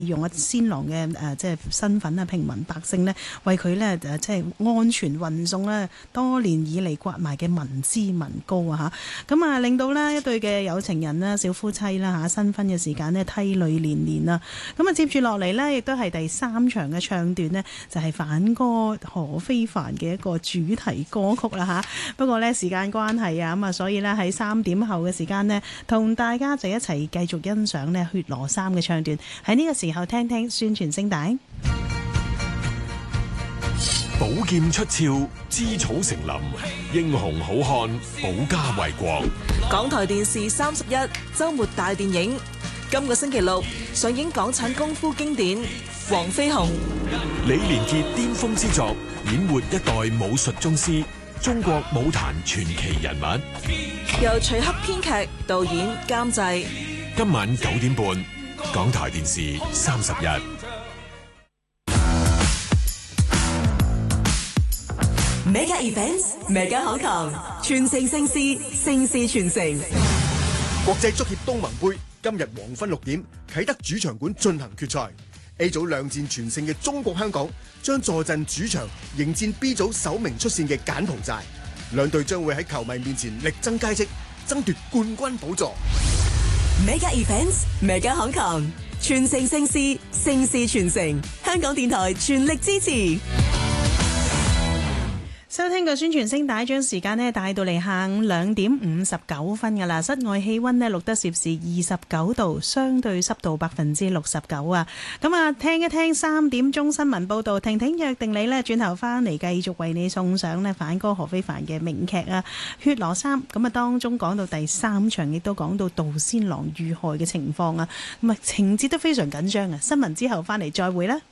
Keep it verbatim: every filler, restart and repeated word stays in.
用阿仙郎嘅誒即係身份啊，平民百姓呢，為佢呢誒即係安全運送呢多年以嚟刮埋嘅民脂民膏啊嚇，咁啊令到呢一對嘅有情人啦、小夫妻啦嚇新婚嘅時間呢，涕淚連連啊！咁啊接住落嚟呢，亦都係第三場嘅唱段呢，就係、是、反歌何非凡嘅一個主題歌曲啦嚇。不過呢，時間關係啊，咁啊所以呢，喺三點後嘅時間呢，同大家就一齊繼續欣賞呢血羅三嘅唱段。喺呢個時候聽聽宣傳聲帶。 寶劍出鞘，知草成林，英雄好漢，保家衛國。 港台電視三十一周末大電影，今個星期六上映港產功夫經典《黃飛鴻》。 李連杰巔峰之作，演活一代武術宗師，中國武壇傳奇人物。 由徐克編劇、導演、監製。 今晚九點半，港台電視三十一。 Mega Events，Mega 香港，全城盛事，盛事全城。 國際足協東盟杯今日黃昏六點，啟德主場館進行決賽。A 組兩戰全勝嘅中國香港將坐鎮主場迎戰 B 組首名出線嘅柬埔寨，兩隊將會喺球迷面前力爭佳績，爭奪冠軍寶座。 Mega Events，Mega 香港，全城盛事，盛事全城。香港電台全力支持。 收聽個宣傳聲帶，將時間呢帶到嚟下午兩點五十九分噶啦。室外氣溫呢錄得攝氏二十九度，相對濕度百分之六十九啊。咁啊，聽一聽三點鐘新聞報道，婷婷約定你呢轉頭翻嚟繼續為你送上呢反歌何非凡嘅名劇啊《血羅三》。咁啊，當中講到第三場，亦都講到杜仙郎遇害嘅情況啊。咁啊，情節都非常緊張啊。新聞之後翻嚟再會啦。